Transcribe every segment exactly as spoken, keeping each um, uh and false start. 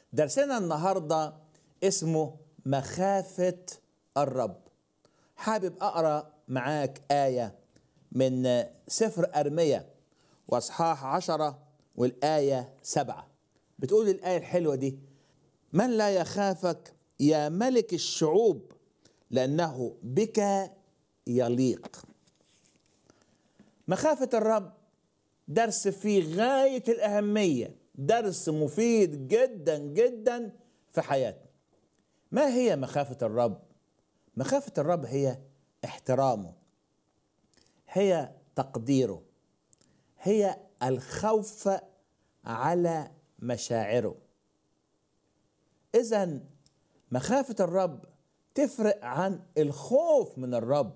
درسنا النهاردة اسمه مخافة الرب. حابب أقرأ معاك آية من سفر أرميا وأصحاح عشرة والآية سبعة. بتقول الآية الحلوة دي: من لا يخافك يا ملك الشعوب لأنه بك يليق. مخافة الرب درس في غاية الأهمية، درس مفيد جدا جدا في حياتنا. ما هي مخافة الرب؟ مخافة الرب هي احترامه، هي تقديره، هي الخوف على مشاعره. إذن مخافة الرب تفرق عن الخوف من الرب.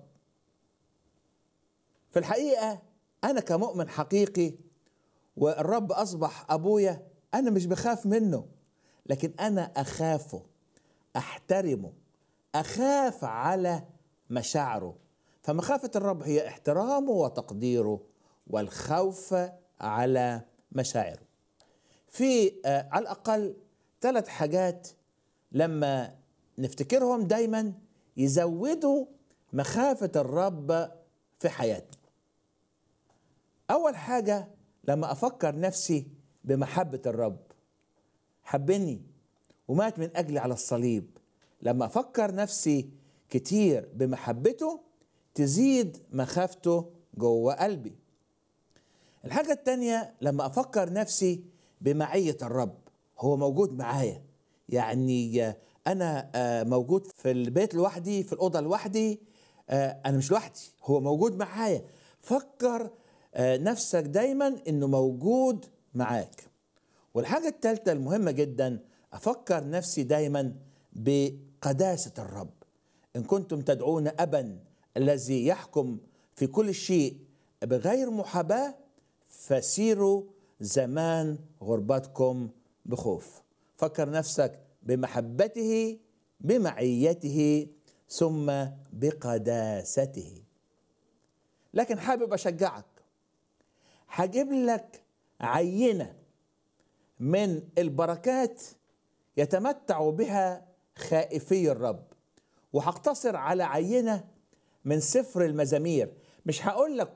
في الحقيقة أنا كمؤمن حقيقي والرب أصبح أبويا، أنا مش بخاف منه، لكن أنا أخافه، أحترمه، أخاف على مشاعره. فمخافة الرب هي احترامه وتقديره والخوف على مشاعره. في آه على الأقل ثلاث حاجات لما نفتكرهم دايما يزودوا مخافة الرب في حياتنا. أول حاجة لما أفكر نفسي بمحبة الرب، حبني ومات من أجلي على الصليب، لما أفكر نفسي كتير بمحبته تزيد مخافته جوه قلبي. الحاجة التانية لما أفكر نفسي بمعية الرب، هو موجود معايا، يعني أنا موجود في البيت لوحدي، في الأوضة لوحدي، أنا مش لوحدي، هو موجود معايا. فكر نفسك دايما إنه موجود معاك. والحاجة الثالثة المهمة جدا، أفكر نفسي دايما بقداسة الرب. إن كنتم تدعون أبا الذي يحكم في كل شيء بغير محاباة فسيروا زمان غربتكم بخوف. فكر نفسك بمحبته، بمعيته، ثم بقداسته. لكن حابب أشجعك، هجيب لك عينة من البركات يتمتع بها خائفي الرب، وهقتصر على عينة من سفر المزامير. مش هقول لك